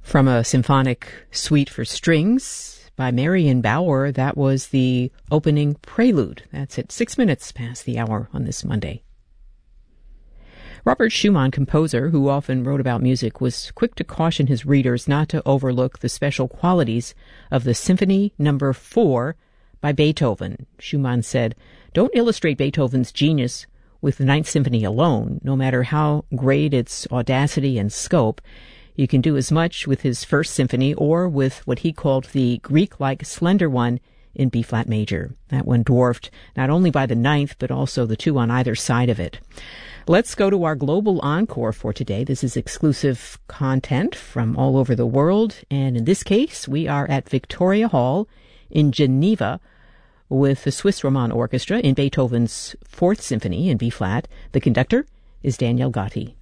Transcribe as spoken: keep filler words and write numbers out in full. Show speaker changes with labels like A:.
A: From a symphonic suite for strings by Marion Bauer, that was the opening prelude. That's at six minutes past the hour on this Monday. Robert Schumann, composer who often wrote about music, was quick to caution his readers not to overlook the special qualities of the Symphony Number Four by Beethoven. Schumann said, "Don't illustrate Beethoven's genius with the Ninth Symphony alone, no matter how great its audacity and scope. You can do as much with his First Symphony or with what he called the Greek-like slender one in B-flat major. That one dwarfed not only by the ninth, but also the two on either side of it." Let's go to our global encore for today. This is exclusive content from all over the world, and in this case, we are at Victoria Hall in Geneva with the Swiss Roman Orchestra in Beethoven's Fourth Symphony in B-flat. The conductor is Daniel Gatti.